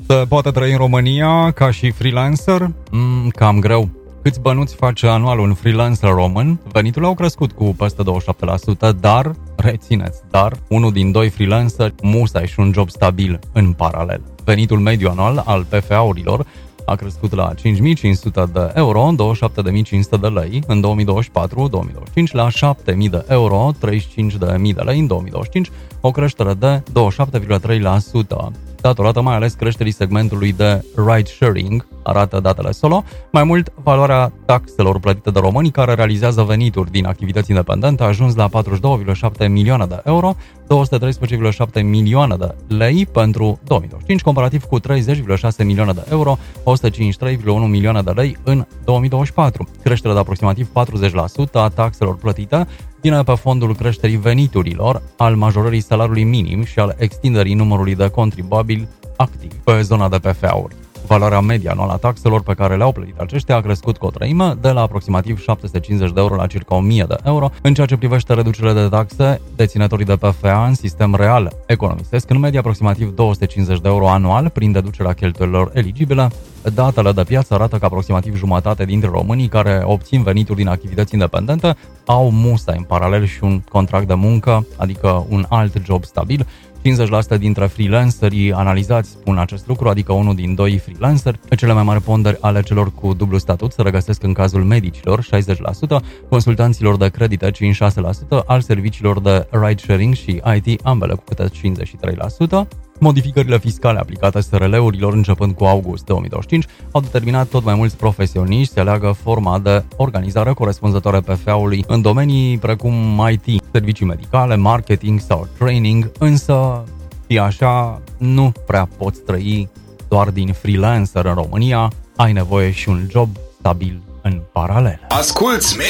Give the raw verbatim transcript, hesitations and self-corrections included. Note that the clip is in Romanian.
Se poate trăi în România ca și freelancer? Mm, cam greu. Câți bănuți face anual un freelancer român? Veniturile au crescut cu peste douăzeci și șapte la sută, dar, rețineți, dar, unul din doi freelanceri musai și un job stabil în paralel. Venitul mediu anual al P F A-urilor a crescut la cinci mii cinci sute de euro, douăzeci și șapte de mii cinci sute de lei în două mii douăzeci și patru două mii douăzeci și cinci, la șapte mii de euro, treizeci și cinci de mii de lei în două mii douăzeci și cinci, o creștere de douăzeci și șapte virgulă trei la sută. Datorată mai ales creșterii segmentului de ride-sharing, arată datele Solo. Mai mult, valoarea taxelor plătite de românii care realizează venituri din activități independente a ajuns la patruzeci și două virgulă șapte milioane de euro, două sute treisprezece virgulă șapte milioane de lei pentru două mii douăzeci și cinci, comparativ cu treizeci virgulă șase milioane de euro, o sută cincizeci și trei virgulă unu milioane de lei în două mii douăzeci și patru. Creșterea de aproximativ patruzeci la sută a taxelor plătite vine pe fondul creșterii veniturilor, al majorării salariului minim și al extinderii numărului de contribuabili activi pe zona de P F A-uri. Valoarea medie anuală a taxelor pe care le-au plătit aceștia a crescut cu o treime, de la aproximativ șapte sute cincizeci de euro la circa o mie de euro. În ceea ce privește reducerile de taxe, deținătorii de P F A în sistem real economisesc în medie aproximativ două sute cincizeci de euro anual prin deducerea cheltuielilor eligibile. Datele de piață arată că aproximativ jumătate dintre românii care obțin venituri din activități independente au musai în paralel și un contract de muncă, adică un alt job stabil. cincizeci la sută dintre freelancerii analizați spun acest lucru, adică unul din doi freelanceri. Cele mai mari ponderi ale celor cu dublu statut se regăsesc în cazul medicilor, șaizeci la sută, consultanților de credite, cincizeci și șase la sută, al serviciilor de ride-sharing și I T, ambele cu câte cincizeci și trei la sută. Modificările fiscale aplicate S R L-urilor începând cu august două mii douăzeci și cinci au determinat tot mai mulți profesioniști să aleagă forma de organizare corespunzătoare P F A-ului în domenii precum I T, servicii medicale, marketing sau training, însă și așa nu prea poți trăi doar din freelancer în România, ai nevoie și un job stabil în paralel. Asculți